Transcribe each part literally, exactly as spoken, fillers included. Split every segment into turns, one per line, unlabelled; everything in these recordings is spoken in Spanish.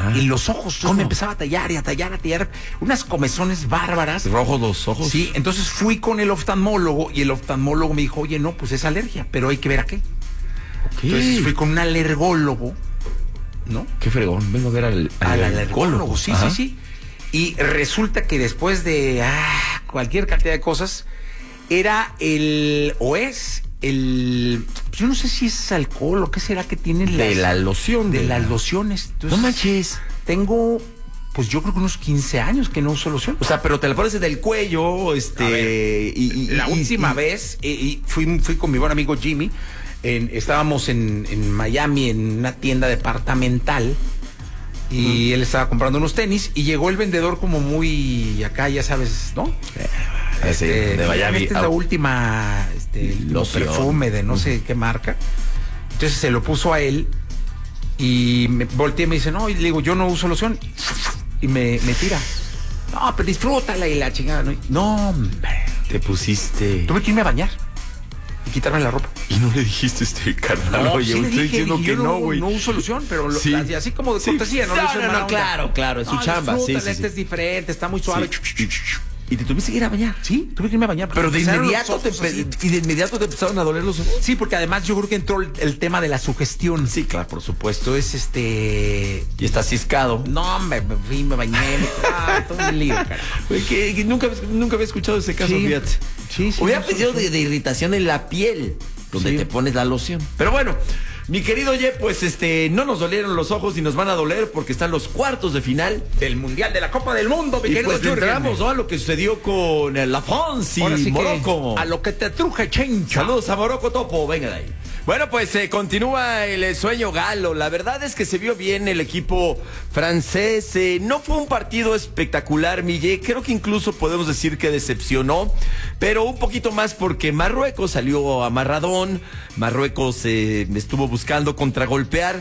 Ajá.
en los ojos. Entonces me empezaba a tallar y a tallar, a tallar. Unas comezones bárbaras.
¿Rojos los ojos?
Sí, entonces fui con el oftalmólogo y el oftalmólogo me dijo, oye, no, pues es alergia, pero hay que ver a qué.
Okay.
Entonces fui con un alergólogo, ¿no?
Qué fregón, vengo a ver al, al,
al
alergólogo.
alergólogo. Sí, Ajá. sí, sí. Y resulta que después de ah, cualquier cantidad de cosas, era el, o es el, yo no sé si es alcohol o qué será que tiene las,
de la loción.
De,
de
las
la...
lociones. Entonces,
no manches.
Tengo, pues yo creo que unos quince años que no uso loción.
O sea, pero te la pones del cuello, este...
Ver, y, y, la y, última y, vez, y, y fui, fui con mi buen amigo Jimmy, en, estábamos en, en Miami en una tienda departamental, y él estaba comprando unos tenis y llegó el vendedor como muy acá, ya sabes, ¿no?
Eh, este,
sí, de Miami. Esta es la última, este, el perfume de no uh-huh. sé qué marca. Entonces se lo puso a él y me volteé y me dice, no, y le digo, yo no uso loción. Y me, me tira. No, pero disfrútala y la chingada. No, no hombre.
Te pusiste.
Tuve que irme a bañar y quitarme la ropa.
Y no le dijiste, este carnal,
no,
oye,
sí
estoy diciendo que no, güey.
No, no uso loción, pero lo,
sí.
así como de cortesía,
sí.
no,
no, no, no claro, claro, es su
no,
chamba. Sí, sí,
este
sí.
es diferente, está muy suave.
Sí. ¿Y te tuviste que ir a bañar?
Sí, tuve que irme a bañar.
Pero de inmediato te y de inmediato te empezaron a doler los ojos.
Sí, porque además yo creo que entró el, el tema de la sugestión.
Sí, claro, por supuesto.
Entonces, este...
Y estás ciscado.
No, me fui, me bañé, me... Ah, todo un lío, carajo.
Que, que nunca, nunca había escuchado ese caso,
sí.
fíjate.
Sí, sí.
Hubiera pedido de, de irritación en la piel, donde sí. te pones la loción. Pero bueno... Mi querido Ye, pues este, no nos dolieron los ojos y nos van a doler porque están los cuartos de final
del Mundial de la Copa del Mundo, mi
y
querido
pues entramos, ¿no? A lo que sucedió con la France y sí Morocco.
A lo que te truje, chencha.
Saludos a Morocco Topo, venga de ahí. Bueno, pues eh, continúa el sueño galo. La verdad es que se vio bien el equipo francés. Eh, no fue un partido espectacular, Mille. Creo que incluso podemos decir que decepcionó, pero un poquito más porque Marruecos salió amarradón. Marruecos eh, estuvo buscando contragolpear,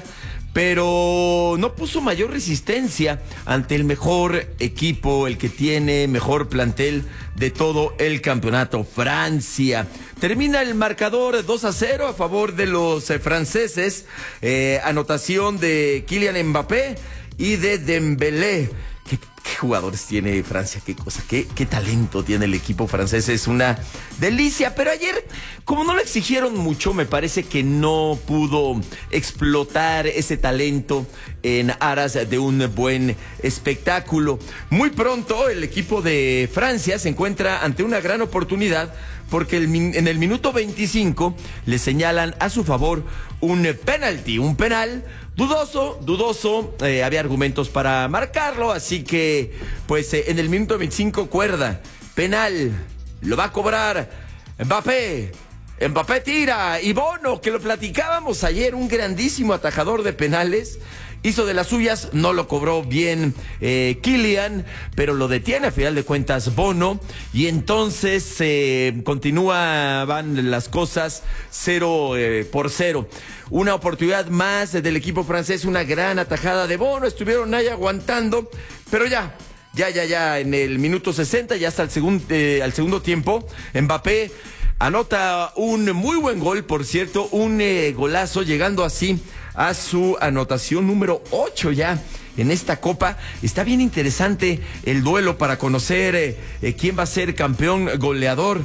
pero no puso mayor resistencia ante el mejor equipo, el que tiene mejor plantel de todo el campeonato, Francia. Termina el marcador dos a cero a favor de los eh, franceses, eh, anotación de Kylian Mbappé y de Dembélé. ¿Qué, qué jugadores tiene Francia? ¿Qué cosa? ¿Qué, qué talento tiene el equipo francés? Es una delicia. Pero ayer, como no lo exigieron mucho, me parece que no pudo explotar ese talento en aras de un buen espectáculo. Muy pronto, el equipo de Francia se encuentra ante una gran oportunidad porque el, en el minuto veinticinco le señalan a su favor un penalti, un penal dudoso, dudoso, eh, había argumentos para marcarlo, así que pues eh, en el minuto veinticinco cuerda, penal, lo va a cobrar Mbappé, Mbappé tira, y Bono, que lo platicábamos ayer, un grandísimo atajador de penales, hizo de las suyas, no lo cobró bien eh, Kylian, pero lo detiene a final de cuentas Bono, y entonces eh, continúa, van las cosas cero eh, por cero. Una oportunidad más del equipo francés, una gran atajada de Bono, estuvieron ahí aguantando, pero ya, ya, ya, ya, en el minuto sesenta, ya hasta el segun, eh, al segundo tiempo, Mbappé anota un muy buen gol, por cierto, un eh, golazo, llegando así a su anotación número ocho ya en esta Copa. Está bien interesante el duelo para conocer eh, eh, quién va a ser campeón goleador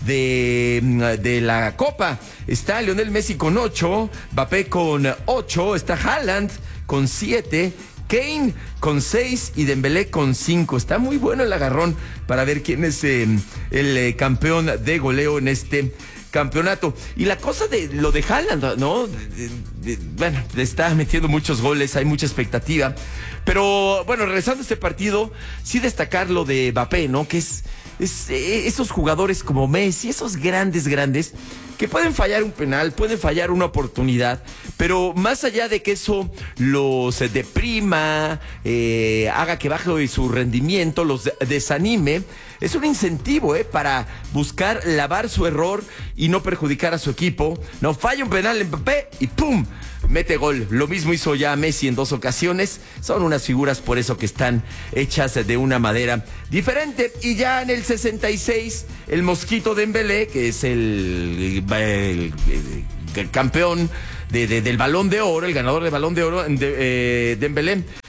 de, de la Copa. Está Lionel Messi con ocho, Mbappé con ocho, está Haaland con siete, Kane con seis y Dembélé con cinco. Está muy bueno el agarrón para ver quién es eh, el eh, campeón de goleo en este campeonato. Y la cosa de lo de Haaland, ¿no? De, de, de, bueno, le está metiendo muchos goles, hay mucha expectativa. Pero bueno, regresando a este partido, sí destacar lo de Mbappé, ¿no? Que es, es eh, esos jugadores como Messi, esos grandes, grandes, que pueden fallar un penal, pueden fallar una oportunidad, pero más allá de que eso los deprima, eh, haga que baje su rendimiento, los desanime, es un incentivo eh, para buscar lavar su error y no perjudicar a su equipo. No falla un penal en Mbappé y ¡pum! Mete gol. Lo mismo hizo ya Messi en dos ocasiones. Son unas figuras por eso que están hechas de una madera diferente. Y ya en el sesenta y seis, el Mosquito Dembélé, que es el, el, el, el campeón de, de, del Balón de Oro, el ganador del Balón de Oro, de, eh, Dembélé,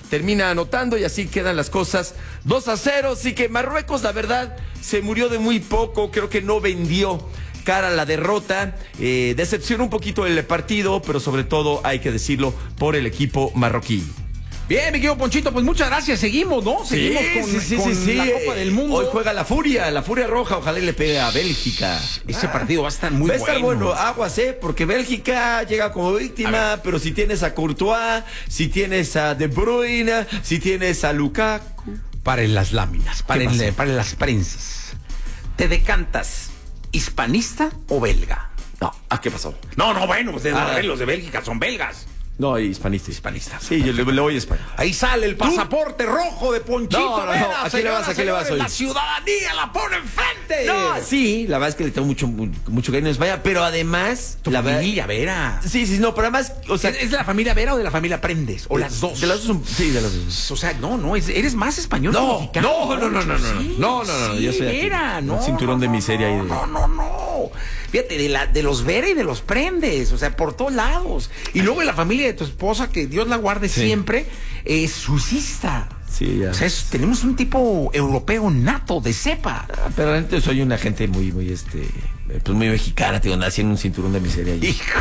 termina anotando y así quedan las cosas dos a cero. Así que Marruecos, la verdad, se murió de muy poco, creo que no vendió cara a la derrota, eh, decepcionó un poquito el partido, pero sobre todo, hay que decirlo, por el equipo marroquí.
Bien, mi querido Ponchito, pues muchas gracias. Seguimos, ¿no? Seguimos
sí,
con,
sí, sí,
con
sí, sí.
la Copa del Mundo.
Hoy juega la Furia, la Furia Roja. Ojalá y le pegue a Bélgica.
Ese ah, partido va a estar muy bueno.
Va a estar bueno. bueno. Aguas, ¿eh? Porque Bélgica llega como víctima, pero si tienes a Courtois, si tienes a De Bruyne, si tienes a Lukaku.
Paren las láminas, paren, paren las prensas. ¿Te decantas hispanista o belga?
No, ¿a qué pasó?
No, no, bueno, pues
Ah.
los de Bélgica son belgas.
No, hispanista.
Hispanista.
Sí, yo le, le voy a España.
Ahí sale el pasaporte rojo de Ponchito
No, no, no.
Vera,
¿A qué le vas? ¿A qué le vas
señores,
hoy?
La ciudadanía la pone enfrente.
No, sí, la verdad es que le tengo mucho, mucho cariño en España, pero además...
Tu
la
familia
verdad,
Vera.
Sí, sí, no, pero además, o sea...
¿Es, ¿Es de la familia Vera o de la familia Prendes? ¿O las dos?
De las dos son- sí, de las dos.
O sea, no, no, es- eres más español que
No,
mexicano.
no, no, no, no, no,
Sí,
no, no, no, no,
sí,
yo soy aquí,
Vera,
un
no,
cinturón
no,
de
no,
miseria
no,
ahí de-
No, no, no. Fíjate, de, la, de los Vera y de los Prendes, o sea, por todos lados. Y luego la familia de tu esposa, que Dios la guarde
Sí.
siempre, es suicista.
Sí, ya.
O sea, es- tenemos un tipo europeo nato, de cepa.
Ah, pero realmente soy una gente muy, muy, este... eh, Pues muy mexicana, te digo, nací en un cinturón de miseria ahí.
Hijo.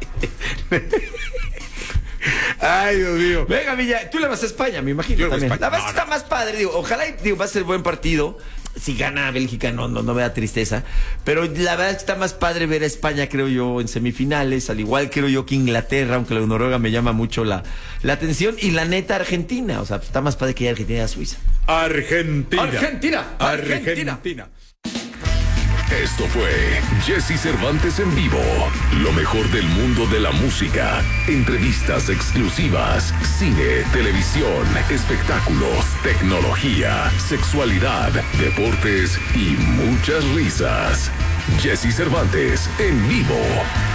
Ay, Dios mío.
Venga, Villa, tú le vas a España, me imagino.
Yo le voy a
también.
España.
La verdad es que
No,
está más padre, digo, ojalá y, digo, va a ser buen partido. Si gana Bélgica, no, no, no me da tristeza. Pero la verdad es que está más padre ver a España, creo yo, en semifinales. Al igual creo yo que Inglaterra, aunque la Noruega me llama mucho la, la atención. Y la neta, Argentina. O sea, está más padre que ya Argentina y Suiza.
Argentina.
Argentina. Argentina.
Argentina.
Esto fue Jesse Cervantes en vivo. Lo mejor del mundo de la música. Entrevistas exclusivas. Cine, televisión, espectáculos, tecnología, sexualidad, deportes y muchas risas. Jesse Cervantes en vivo.